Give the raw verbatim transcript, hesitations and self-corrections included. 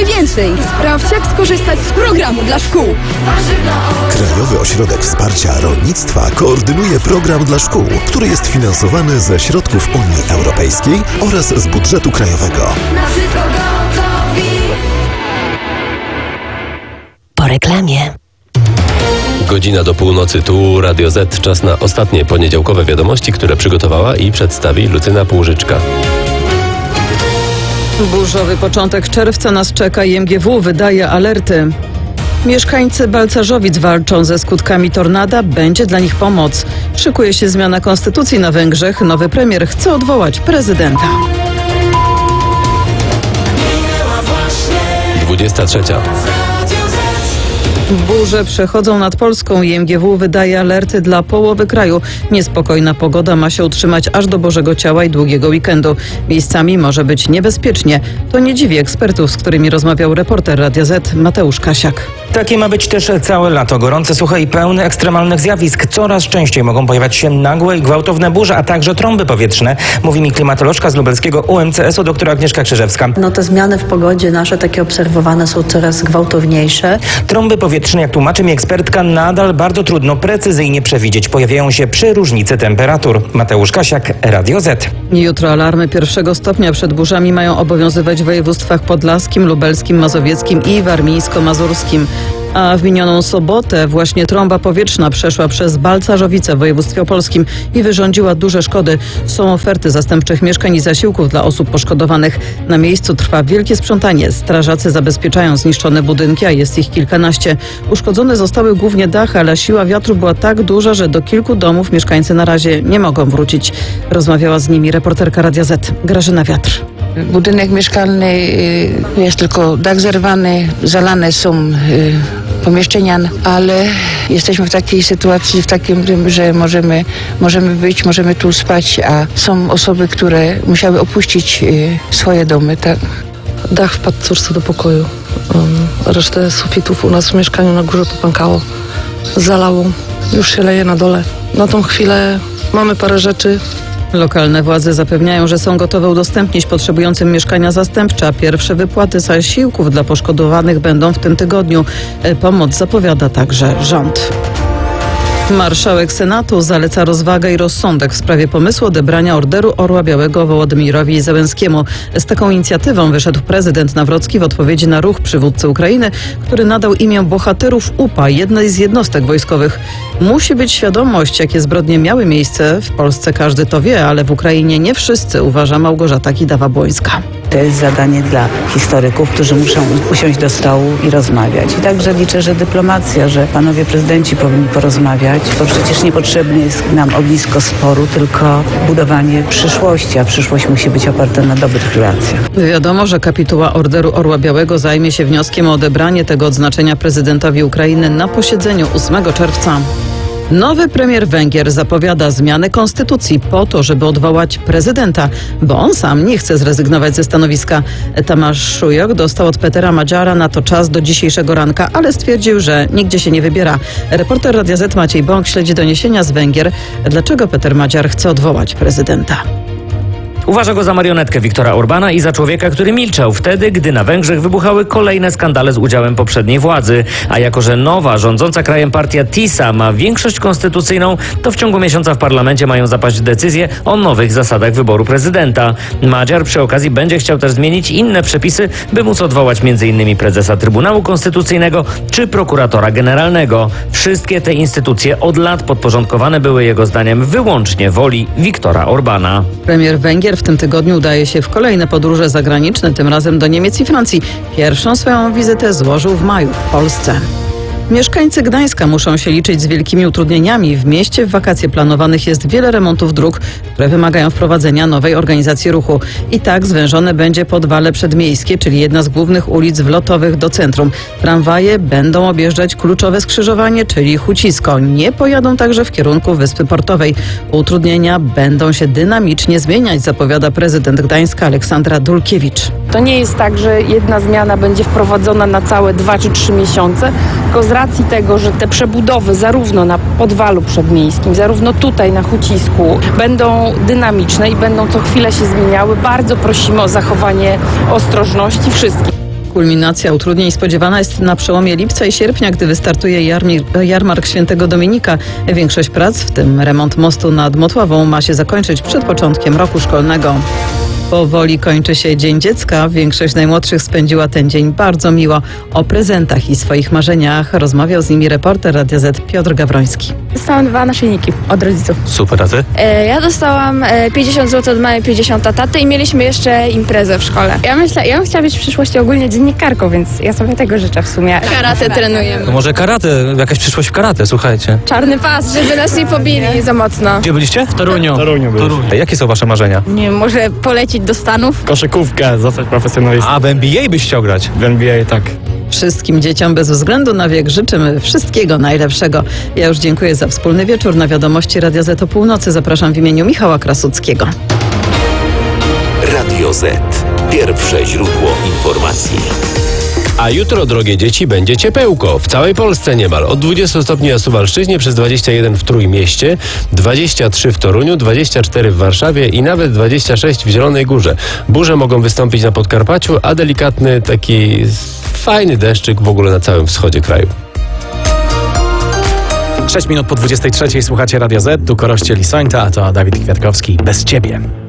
więcej. Sprawdź, jak skorzystać z programu dla szkół. Krajowy Ośrodek Wsparcia Rolnictwa koordynuje program dla szkół, który jest finansowany ze środków Unii Europejskiej oraz z budżetu krajowego. Po reklamie. Godzina do północy, tu Radio Z. Czas na ostatnie poniedziałkowe wiadomości, które przygotowała i przedstawi Lucyna Półżyczka. Burzowy początek czerwca nas czeka i M G W wydaje alerty. Mieszkańcy Balcarzowic walczą ze skutkami tornada, będzie dla nich pomoc. Szykuje się zmiana konstytucji na Węgrzech, nowy premier chce odwołać prezydenta. dwudziesta trzecia. Burze przechodzą nad Polską i M G W wydaje alerty dla połowy kraju. Niespokojna pogoda ma się utrzymać aż do Bożego Ciała i długiego weekendu. Miejscami może być niebezpiecznie. To nie dziwi ekspertów, z którymi rozmawiał reporter Radia Z Mateusz Kasiak. Takie ma być też całe lato. Gorące, suche i pełne ekstremalnych zjawisk. Coraz częściej mogą pojawiać się nagłe i gwałtowne burze, a także trąby powietrzne. Mówi mi klimatolożka z lubelskiego U M C S-u doktor Agnieszka Krzyżewska. No te zmiany w pogodzie nasze takie obserwowane są coraz gwałtowniejsze. Trąby powietrzne, jak tłumaczy mi ekspertka, nadal bardzo trudno precyzyjnie przewidzieć. Pojawiają się przy różnicy temperatur. Mateusz Kasiak, Radio Z. Jutro alarmy pierwszego stopnia przed burzami mają obowiązywać w województwach podlaskim, lubelskim, mazowieckim i warmińsko-mazurskim. A w minioną sobotę właśnie trąba powietrzna przeszła przez Balcarzowice w województwie opolskim i wyrządziła duże szkody. Są oferty zastępczych mieszkań i zasiłków dla osób poszkodowanych. Na miejscu trwa wielkie sprzątanie. Strażacy zabezpieczają zniszczone budynki, a jest ich kilkanaście. Uszkodzone zostały głównie dachy, ale siła wiatru była tak duża, że do kilku domów mieszkańcy na razie nie mogą wrócić. Rozmawiała z nimi reporterka Radia Z Grażyna Wiatr. Budynek mieszkalny, jest tylko dach zerwany, zalane są pomieszczenia, ale jesteśmy w takiej sytuacji, w takim, że możemy, możemy być, możemy tu spać, a są osoby, które musiały opuścić swoje domy. Tak? Dach wpadł córce do pokoju. Um, resztę sufitów u nas w mieszkaniu na górze popękało. Zalało. Już się leje na dole. Na tą chwilę mamy parę rzeczy. Lokalne władze zapewniają, że są gotowe udostępnić potrzebującym mieszkania zastępcze, a pierwsze wypłaty zasiłków dla poszkodowanych będą w tym tygodniu. Pomoc zapowiada także rząd. Marszałek Senatu zaleca rozwagę i rozsądek w sprawie pomysłu odebrania Orderu Orła Białego Wołodymyrowi Zełenskiemu. Z taką inicjatywą wyszedł prezydent Nawrocki w odpowiedzi na ruch przywódcy Ukrainy, który nadał imię bohaterów U P A, jednej z jednostek wojskowych. Musi być świadomość, jakie zbrodnie miały miejsce. W Polsce każdy to wie, ale w Ukrainie nie wszyscy, uważa Małgorzata Kidawa-Błońska. To jest zadanie dla historyków, którzy muszą usiąść do stołu i rozmawiać. I także liczę, że dyplomacja, że panowie prezydenci powinni porozmawiać, bo przecież niepotrzebne jest nam ognisko sporu, tylko budowanie przyszłości, a przyszłość musi być oparta na dobrych relacjach. Wiadomo, że kapituła Orderu Orła Białego zajmie się wnioskiem o odebranie tego odznaczenia prezydentowi Ukrainy na posiedzeniu ósmego czerwca. Nowy premier Węgier zapowiada zmianę konstytucji po to, żeby odwołać prezydenta, bo on sam nie chce zrezygnować ze stanowiska. Tamáš Šujok dostał od Petera Magyara na to czas do dzisiejszego ranka, ale stwierdził, że nigdzie się nie wybiera. Reporter Radia Z Maciej Bąk śledzi doniesienia z Węgier. Dlaczego Peter Magyar chce odwołać prezydenta? Uważa go za marionetkę Viktora Orbána i za człowieka, który milczał wtedy, gdy na Węgrzech wybuchały kolejne skandale z udziałem poprzedniej władzy. A jako że nowa, rządząca krajem partia TISA ma większość konstytucyjną, to w ciągu miesiąca w parlamencie mają zapaść decyzje o nowych zasadach wyboru prezydenta. Magyar przy okazji będzie chciał też zmienić inne przepisy, by móc odwołać między innymi prezesa Trybunału Konstytucyjnego czy prokuratora generalnego. Wszystkie te instytucje od lat podporządkowane były jego zdaniem wyłącznie woli Viktora Orbána. Premier Węgier w tym tygodniu udaje się w kolejne podróże zagraniczne, tym razem do Niemiec i Francji. Pierwszą swoją wizytę złożył w maju w Polsce. Mieszkańcy Gdańska muszą się liczyć z wielkimi utrudnieniami. W mieście w wakacje planowanych jest wiele remontów dróg, które wymagają wprowadzenia nowej organizacji ruchu. I tak zwężone będzie Podwale Przedmiejskie, czyli jedna z głównych ulic wlotowych do centrum. Tramwaje będą objeżdżać kluczowe skrzyżowanie, czyli Hucisko. Nie pojadą także w kierunku Wyspy Portowej. Utrudnienia będą się dynamicznie zmieniać, zapowiada prezydent Gdańska Aleksandra Dulkiewicz. To nie jest tak, że jedna zmiana będzie wprowadzona na całe dwa czy trzy miesiące, tylko z racji tego, że te przebudowy zarówno na Podwalu Przedmiejskim, zarówno tutaj na Hucisku będą dynamiczne i będą co chwilę się zmieniały, bardzo prosimy o zachowanie ostrożności wszystkich. Kulminacja utrudnień spodziewana jest na przełomie lipca i sierpnia, gdy wystartuje jarmi- jarmark Świętego Dominika. Większość prac, w tym remont mostu nad Motławą, ma się zakończyć przed początkiem roku szkolnego. Powoli kończy się Dzień Dziecka. Większość najmłodszych spędziła ten dzień bardzo miło. O prezentach i swoich marzeniach rozmawiał z nimi reporter Radia Z Piotr Gawroński. Dostałam dwa naszyjniki od rodziców. Super, a ty? E, ja dostałam e, pięćdziesiąt złotych od mamy, pięćdziesiąt od taty i mieliśmy jeszcze imprezę w szkole. Ja myślę, ja bym chciała być w przyszłości ogólnie dziennikarką, więc ja sobie tego życzę w sumie. Karate trenujemy. No może karate, jakaś przyszłość w karate, słuchajcie. Czarny pas, żeby nas nie pobili za mocno. Gdzie byliście? W Toruniu. W Toruniu, Toruniu. Jakie są wasze marzenia? Nie, może polecieć do Stanów? Koszykówkę, zostać profesjonalistą. A w N B A byś chciał grać? W N B A, tak. Wszystkim dzieciom bez względu na wiek życzymy wszystkiego najlepszego. Ja już dziękuję za wspólny wieczór. Na wiadomości Radia Z o północy zapraszam w imieniu Michała Krasuckiego. Radio Z. Pierwsze źródło informacji. A jutro, drogie dzieci, będzie ciepełko. W całej Polsce niemal. Od dwudziestu stopni na Suwalszczyźnie, przez dwadzieścia jeden w Trójmieście, dwadzieścia trzy w Toruniu, dwadzieścia cztery w Warszawie i nawet dwadzieścia sześć w Zielonej Górze. Burze mogą wystąpić na Podkarpaciu, a delikatny, taki fajny deszczyk w ogóle na całym wschodzie kraju. Sześć minut po dwudziestej trzeciej słuchacie Radio Z, tu Korościel i Sońta, a to Dawid Kwiatkowski. Bez ciebie.